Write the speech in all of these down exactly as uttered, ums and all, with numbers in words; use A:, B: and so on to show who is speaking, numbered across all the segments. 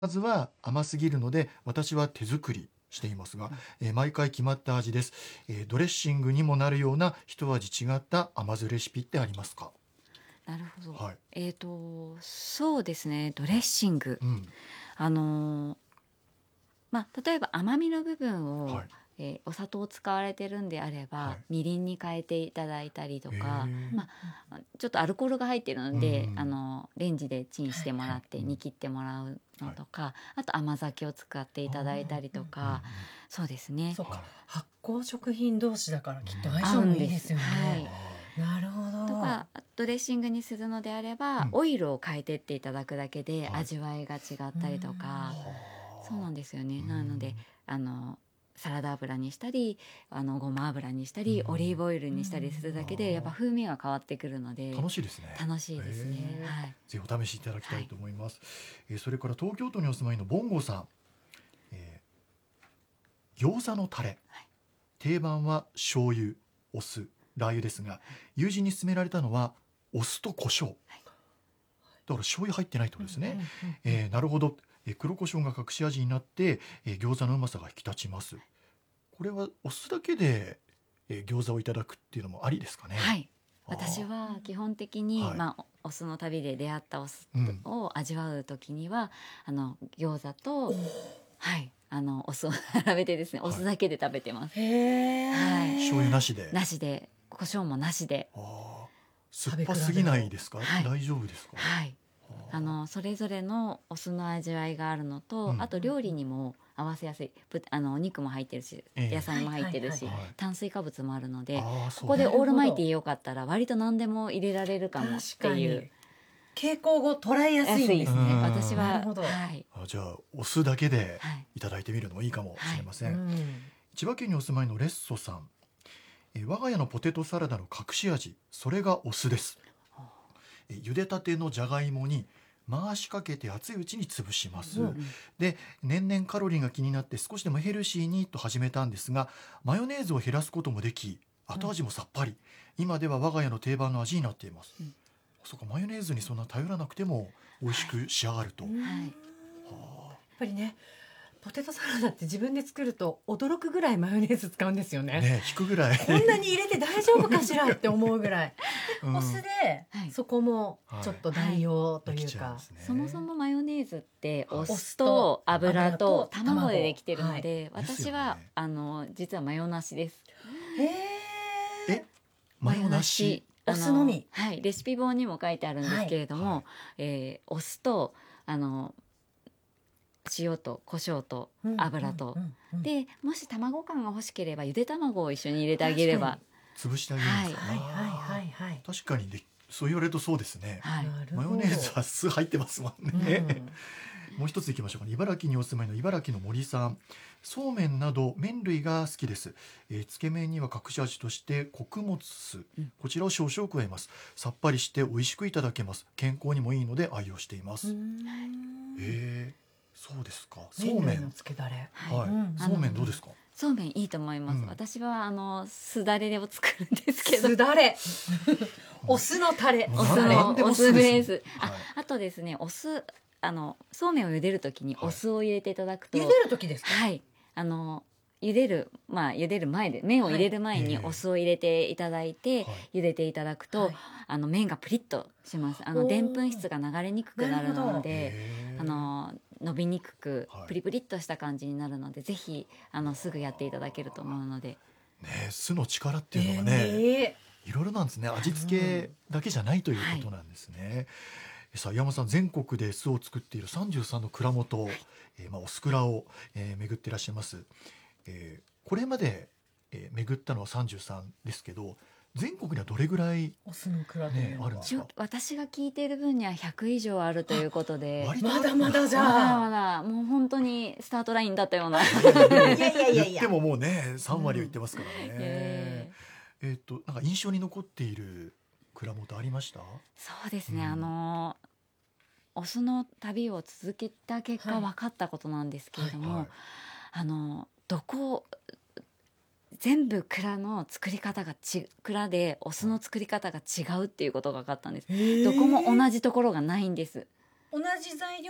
A: まずは甘すぎるので私は手作りしていますが、えー毎回決まった味です、えードレッシングにもなるような一味違った甘酢レシピってありますか？
B: なるほど。
A: はい。
B: えーとそうですね、ドレッシング、
A: うん。
B: あのーまあ、例えば甘みの部分を、
A: はい。
B: えーお砂糖を使われてるんであれば、
A: はい
B: みりんに変えていただいたりと
A: へ
B: か、
A: ー
B: まあ、ちょっとアルコールが入ってるので、
A: うん
B: あのレンジでチンしてもらって
A: はい
B: 煮切ってもらうのとか、あと甘酒を使っていただいたりと
A: うんうん
B: か、そうですね、
C: そうか、
A: はい
C: 発酵食品同士だからきっと相
B: 合
C: 性も
B: うんです。
C: いいですよね。
B: はい
C: なるほど。
B: とかドレッシングにするのであれば、
A: うん
B: オイルを変えてっていただくだけで
A: はい
B: 味わいが違ったりとか、
A: はあ
B: そうなんですよね。
A: うん
B: なのであのサラダ油にしたりあのごま油にしたり、
A: うん
B: オリーブオイルにしたりするだけで、
A: うん
B: やっぱ風味が変わってくるので
A: 楽しいですね。
B: 楽しいですね。
A: へー
B: はい
A: ぜひお試しいただきたいと思います、えーそれから東京都にお住まいのボンゴさん、えー餃子のタレ、
B: はい
A: 定番は醤油、お酢、ラー油ですが友人に勧められたのはお酢と胡椒、だから醤油入ってないってことですね、えーなるほど、えー黒胡椒が隠し味になって、えー餃子のうまさが引き立ちます。これはお酢だけで、えー餃子をいただくっていうのもありですかね？
B: はい、
A: あー
B: 私は基本的に、
A: はい
B: まあ、おお酢の旅で出会ったお酢
A: うん
B: を味わう時には、あの餃子と、はい、あのお酢を並べてですね、
A: はい
B: お酢だけで食べてます。
C: へえ。
B: はい
A: 醤油なしで
B: なしで、胡椒もなしで、
A: あー酸っぱすぎないですか？
B: はい
A: 大丈夫ですか？
B: はい、
A: あー
B: あのそれぞれのお酢の味わいがあるのと、
A: うん
B: あと料理にも合わせやすい、ぶあのお肉も入ってるし、
A: ええ
B: 野菜も入ってるし、
C: はい
A: はいはい
B: 炭水化物もあるので、
A: あーそう
B: ここで
C: なるほど
B: オールマイティーよかったら割と何でも入れられるかもって
C: 確かに
B: いう。
C: 傾向を捉えやすいんです
B: 安い
C: ね。
B: 私は
C: なるほど。
B: はい
A: あじゃあお酢だけで
B: はい
A: いただいてみるのもいいかもしれません、
C: うん
A: 千葉県にお住まいのレッソさん、えー我が家のポテトサラダの隠し味、それがお酢です。えー茹でたてのじゃがいもに回しかけて熱いうちに潰します、
C: うん
A: で年々カロリーが気になって少しでもヘルシーにと始めたんですが、マヨネーズを減らすこともでき後味もさっぱり、今では我が家の定番の味になっています、
B: うん
A: そうか、マヨネーズにそんな頼らなくても美味しく仕上がると、
C: うん
B: はい
C: やっぱりね、ポテトサラダって自分で作ると驚くぐらいマヨネーズ使うんですよね。
A: ね引くぐらい
C: こんなに入れて大丈夫かしらって思うぐらい。
A: うん
C: お酢で
B: はい
C: そこもちょっと代用というか
A: できちゃうんで。すね
B: そもそもマヨネーズって
A: はい
B: お酢と油と
C: 油と
B: 卵でできてるので、
A: はいですよね
B: 私はあの実はマヨなしです。
C: へ
A: え
C: え。
A: マヨなし、
B: あの
C: お酢のみ
B: はい、レシピ本にも書いてあるんですけれども、
A: はいはい
B: えーお酢とあの塩と胡椒と油と、
C: うんうんうん
B: でもし卵感が欲しければゆで卵を一緒に入れてあげれば、
A: 潰してあげるんですか、
C: はいはいはいはい。
A: 確かにでそう言われるとそうですね、
B: はい、
C: なるほど
A: マヨネーズは酢入ってますもん
C: うん
A: ね、もう一ついきましょうかね。茨城にお住まいの茨城の森さん、そうめんなど麺類が好きです、えーつけ麺には隠し味として穀物酢、
B: うん
A: こちらを少々加えます。さっぱりして美味しくいただけます。健康にもいいので愛用しています、
C: うん
A: えーそうですか。そうめん
C: 麺類のつけだれ。
B: はい
A: はい、
C: うん
A: そうめんどうですか？
B: そうめんいいと思います、
A: うん
B: 私はあの酢だれを作るんですけど
C: 酢だれ。お酢のタレ。
B: お酢
A: な
B: のお酢
A: んでも酢
B: ベース、
A: ですねはい
B: ああとですね、お酢あのそうめんを茹でるときに
A: はい
B: お酢を入れていただくと、
C: 茹でる時ですか。
B: はい、あの茹でるまあ茹でる前で麺を入れる前に
A: はい
B: お酢を入れていただいて、
A: はい
B: 茹でていただくと、
C: はい
B: あの麺がプリッとします。あ
C: おー
B: のでんぷん質が流れにくくなる
C: なるほど
B: ので、
A: へー
B: あの伸びにくく
A: はい
B: プリプリっとした感じになるので、ぜひあのすぐやっていただけると思うので、
A: ね、酢の力っていうのがね、
C: ね
A: いろいろなんですね。味付けだけじゃないということなんですね。さあ岩間さん、全国で酢を作っているさんじゅうさんの蔵元、えーまあ、お酢蔵を、えー巡っていらっしゃいます、えーこれまで、えー巡ったのはさんじゅうさんですけど、全国にはどれぐらい、
C: お酢の蔵というのは
A: ねあるんですか？
B: 一応私が聞いている分にはひゃく以上あるということで、
A: 割と
C: まだまだじ
B: まだ
C: ゃあ。
B: まだもう本当にスタートラインだったような。
C: いやいやいやいや
A: 言ってももうねさん割を言ってますからね、
B: えー
A: えーっとなんか印象に残っている蔵元ありました？
B: そうですね、
A: うん
B: あのお酢の旅を続けた結果
C: はい
B: 分かったことなんですけれども、
A: はい
B: あのどこ全部蔵の作り方がち蔵でお酢の作り方が違うっていうことが分かったんです。どこも同じところがないんです。
C: 同じ材料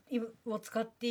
C: を使って